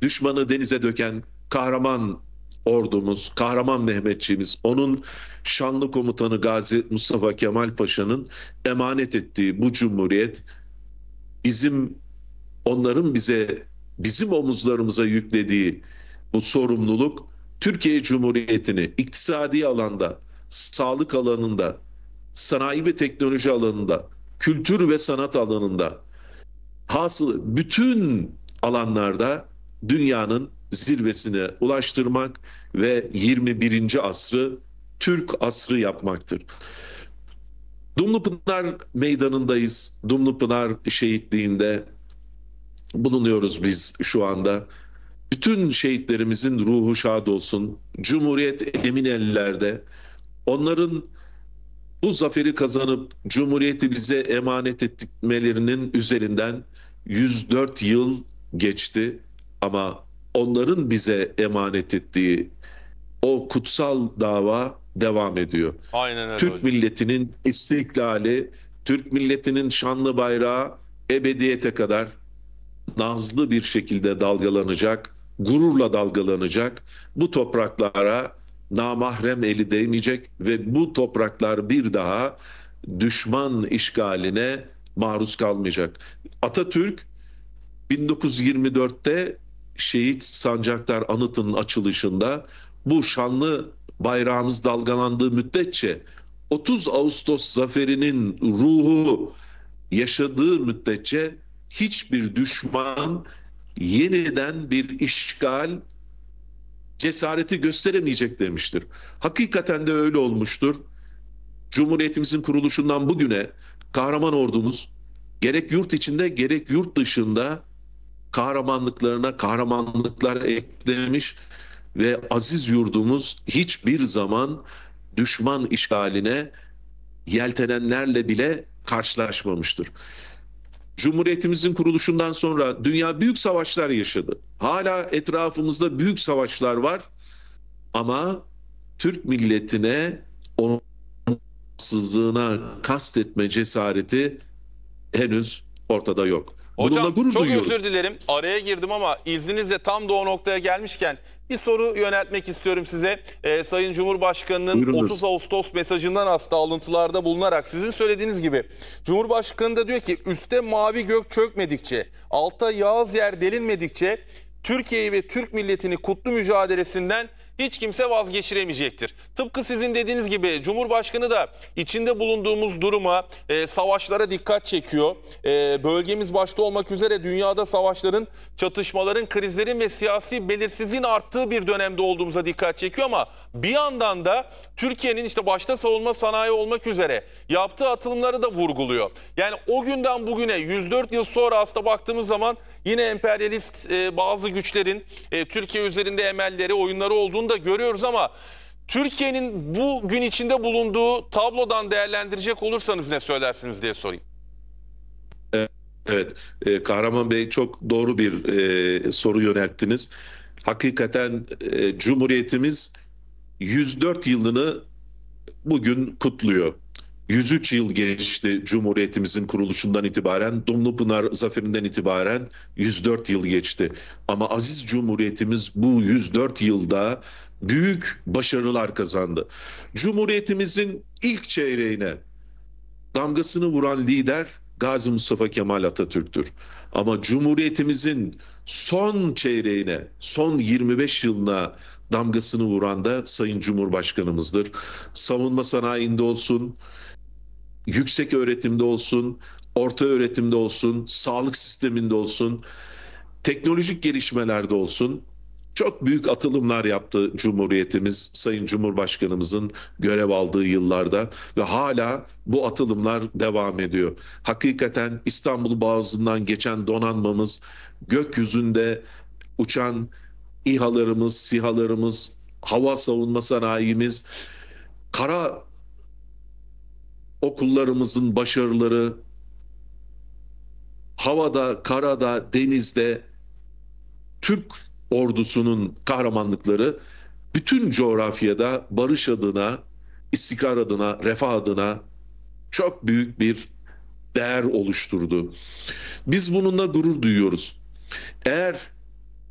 düşmanı denize döken kahraman ordumuz, kahraman Mehmetçiğimiz, onun şanlı komutanı Gazi Mustafa Kemal Paşa'nın emanet ettiği bu cumhuriyet, bizim onların bizim omuzlarımıza yüklediği bu sorumluluk, Türkiye Cumhuriyeti'ni iktisadi alanda, sağlık alanında, sanayi ve teknoloji alanında, kültür ve sanat alanında, hasılı bütün alanlarda dünyanın zirvesine ulaştırmak ve 21. asrı Türk asrı yapmaktır. Dumlupınar Meydanı'ndayız. Dumlupınar Şehitliği'nde bulunuyoruz biz şu anda. Bütün şehitlerimizin ruhu şad olsun. Cumhuriyet emin ellerde. Onların bu zaferi kazanıp Cumhuriyeti bize emanet etmelerinin üzerinden 104 yıl geçti. Ama onların bize emanet ettiği o kutsal dava devam ediyor. Aynen öyle Türk hocam. milletinin istiklali, Türk milletinin şanlı bayrağı ebediyete kadar nazlı bir şekilde dalgalanacak, gururla dalgalanacak. Bu topraklara namahrem eli değmeyecek ve bu topraklar bir daha düşman işgaline maruz kalmayacak. Atatürk 1924'te Şehit Sancaktar Anıtı'nın açılışında bu şanlı bayrağımız dalgalandığı müddetçe 30 Ağustos zaferinin ruhu yaşadığı müddetçe hiçbir düşman yeniden bir işgal cesareti gösteremeyecek demiştir. Hakikaten de öyle olmuştur. Cumhuriyetimizin kuruluşundan bugüne kahraman ordumuz gerek yurt içinde gerek yurt dışında kahramanlıklarına kahramanlıklar eklemiş ve aziz yurdumuz hiçbir zaman düşman işgaline yeltenenlerle bile karşılaşmamıştır. Cumhuriyetimizin kuruluşundan sonra dünya büyük savaşlar yaşadı. Hala etrafımızda büyük savaşlar var ama Türk milletine sızlığına kastetme cesareti henüz ortada yok. Bununla Hocam gurur çok duyuyoruz. özür dilerim. Araya girdim ama izninizle tam da o noktaya gelmişken bir soru yöneltmek istiyorum size. Sayın Cumhurbaşkanı'nın Buyurunuz. 30 Ağustos mesajından aslında alıntılarda bulunarak sizin söylediğiniz gibi Cumhurbaşkanı da diyor ki üste mavi gök çökmedikçe, alta yağız yer delinmedikçe Türkiye'yi ve Türk milletini kutlu mücadelesinden hiç kimse vazgeçiremeyecektir. Tıpkı sizin dediğiniz gibi Cumhurbaşkanı da içinde bulunduğumuz duruma, savaşlara dikkat çekiyor. Bölgemiz başta olmak üzere dünyada savaşların, çatışmaların, krizlerin ve siyasi belirsizliğin arttığı bir dönemde olduğumuza dikkat çekiyor ama bir yandan da Türkiye'nin işte başta savunma sanayi olmak üzere yaptığı atılımları da vurguluyor. Yani o günden bugüne 104 yıl sonra aslında baktığımız zaman yine emperyalist bazı güçlerin Türkiye üzerinde emelleri, oyunları olduğunu da görüyoruz ama Türkiye'nin bu gün içinde bulunduğu tablodan değerlendirecek olursanız ne söylersiniz diye sorayım. Evet, Kahraman Bey çok doğru bir soru yönelttiniz. Hakikaten Cumhuriyetimiz 104 yılını bugün kutluyor. 103 yıl geçti Cumhuriyetimizin kuruluşundan itibaren, Dumlupınar Zaferi'nden itibaren 104 yıl geçti. Ama aziz Cumhuriyetimiz bu 104 yılda büyük başarılar kazandı. Cumhuriyetimizin ilk çeyreğine damgasını vuran lider Gazi Mustafa Kemal Atatürk'tür. Ama Cumhuriyetimizin son çeyreğine, son 25 yılına damgasını vuran da Sayın Cumhurbaşkanımızdır. Savunma sanayinde olsun, yüksek öğretimde olsun, orta öğretimde olsun, sağlık sisteminde olsun, teknolojik gelişmelerde olsun, çok büyük atılımlar yaptı Cumhuriyetimiz, Sayın Cumhurbaşkanımızın görev aldığı yıllarda ve hala bu atılımlar devam ediyor. Hakikaten İstanbul Boğazı'ndan geçen donanmamız, gökyüzünde uçan İHA'larımız, SİHA'larımız, hava savunma sanayimiz, kara okullarımızın başarıları, havada, karada, denizde Türk ordusunun kahramanlıkları bütün coğrafyada barış adına, istikrar adına, refah adına çok büyük bir değer oluşturdu. Biz bununla gurur duyuyoruz. Eğer